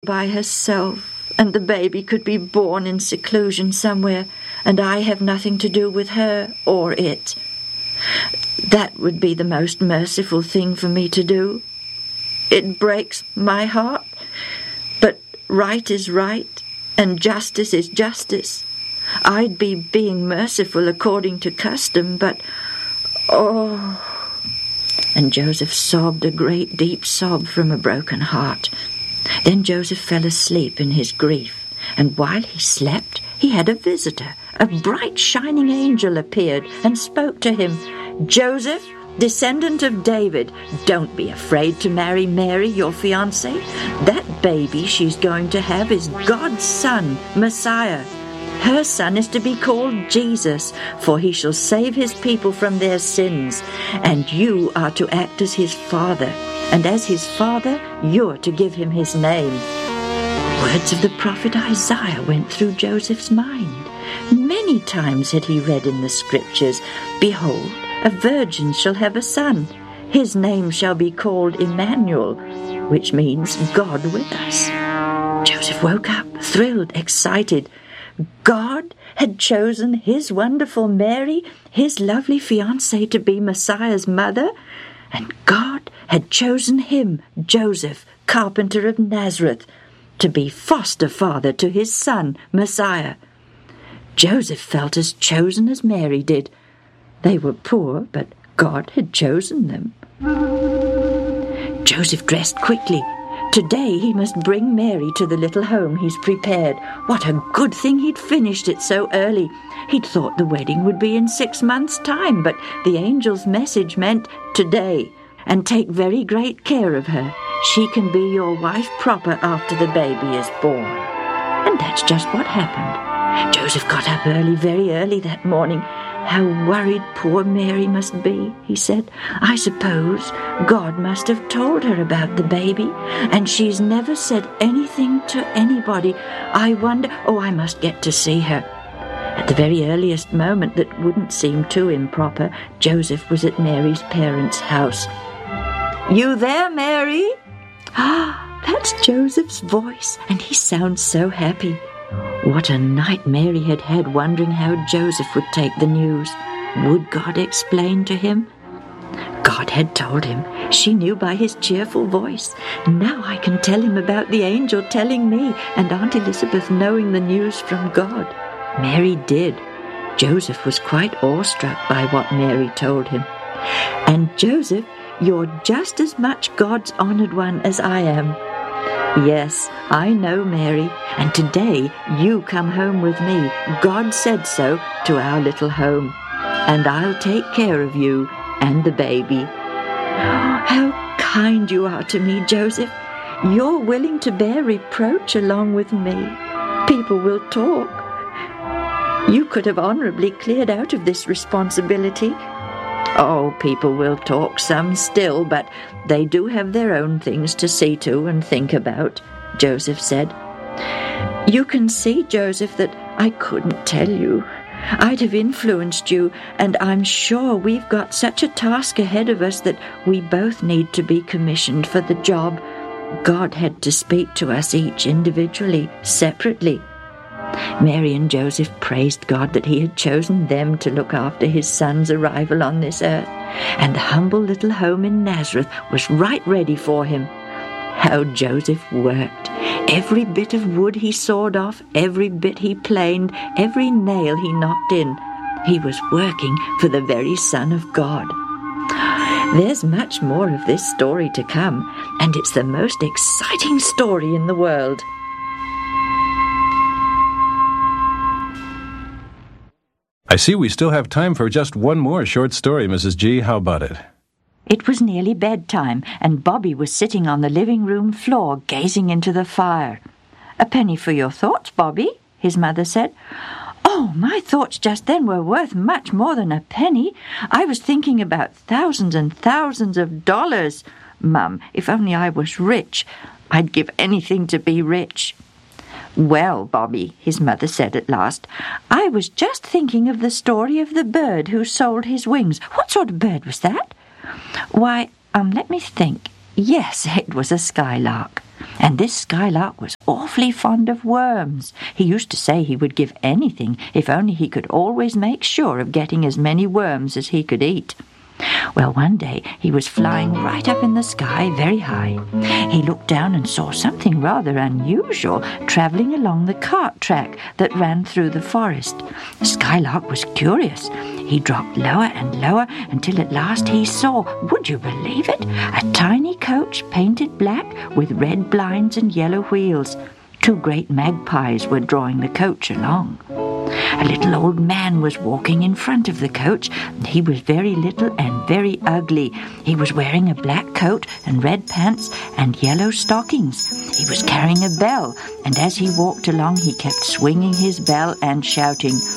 by herself, and the baby could be born in seclusion somewhere, and I have nothing to do with her or it. That would be the most merciful thing for me to do. It breaks my heart, but right is right, and justice is justice. I'd be being merciful according to custom, but, oh... And Joseph sobbed a great deep sob from a broken heart. Then Joseph fell asleep in his grief, and while he slept, he had a visitor. A bright shining angel appeared and spoke to him. "Joseph, descendant of David, don't be afraid to marry Mary, your fiancée. That baby she's going to have is God's son, Messiah. Her son is to be called Jesus, for he shall save his people from their sins. And you are to act as his father, and as his father you're to give him his name." Words of the prophet Isaiah went through Joseph's mind. Many times had he read in the scriptures, "Behold, a virgin shall have a son. His name shall be called Emmanuel," which means God with us. Joseph woke up, thrilled, excited. God had chosen his wonderful Mary, his lovely fiancée, to be Messiah's mother, and God had chosen him, Joseph, carpenter of Nazareth, to be foster father to his son, Messiah. Joseph felt as chosen as Mary did. They were poor, but God had chosen them. Joseph dressed quickly. Today he must bring Mary to the little home he's prepared. What a good thing he'd finished it so early. He'd thought the wedding would be in 6 months' time, but the angel's message meant today. And take very great care of her. She can be your wife proper after the baby is born. And that's just what happened. Joseph got up early, very early that morning. "How worried poor Mary must be," he said. "I suppose God must have told her about the baby, and she's never said anything to anybody. I wonder... Oh, I must get to see her." At the very earliest moment that wouldn't seem too improper, Joseph was at Mary's parents' house. "You there, Mary?" "Ah, that's Joseph's voice, and he sounds so happy." What a night Mary had had wondering how Joseph would take the news. Would God explain to him? God had told him. She knew by his cheerful voice. Now I can tell him about the angel telling me, and Aunt Elizabeth knowing the news from God. Mary did. Joseph was quite awestruck by what Mary told him. "And Joseph, you're just as much God's honoured one as I am." "Yes, I know, Mary, and today you come home with me. God said so, to our little home. And I'll take care of you and the baby." "How kind you are to me, Joseph. You're willing to bear reproach along with me. People will talk. You could have honourably cleared out of this responsibility." "Oh, people will talk some still, but they do have their own things to see to and think about," Joseph said. "You can see, Joseph, that I couldn't tell you. I'd have influenced you, and I'm sure we've got such a task ahead of us that we both need to be commissioned for the job. God had to speak to us each individually, separately." Mary and Joseph praised God that he had chosen them to look after his son's arrival on this earth, and the humble little home in Nazareth was right ready for him. How Joseph worked! Every bit of wood he sawed off, every bit he planed, every nail he knocked in. He was working for the very Son of God. There's much more of this story to come, and it's the most exciting story in the world. I see we still have time for just one more short story, Mrs. G. How about it? It was nearly bedtime, and Bobby was sitting on the living room floor, gazing into the fire. "A penny for your thoughts, Bobby," his mother said. "Oh, my thoughts just then were worth much more than a penny. I was thinking about thousands and thousands of dollars. Mum, if only I was rich. I'd give anything to be rich." "Well, Bobby," his mother said at last, "I was just thinking of the story of the bird who sold his wings." "What sort of bird was that?" "Why, let me think. Yes, it was a skylark." And this Skylark was awfully fond of worms. He used to say he would give anything if only he could always make sure of getting as many worms as he could eat. Well, one day he was flying right up in the sky, very high. He looked down and saw something rather unusual travelling along the cart track that ran through the forest. The Skylark was curious. He dropped lower and lower until at last he saw, would you believe it, a tiny coach painted black with red blinds and yellow wheels. 2 great magpies were drawing the coach along. A little old man was walking in front of the coach. He was very little and very ugly. He was wearing a black coat and red pants and yellow stockings. He was carrying a bell, and as he walked along he kept swinging his bell and shouting,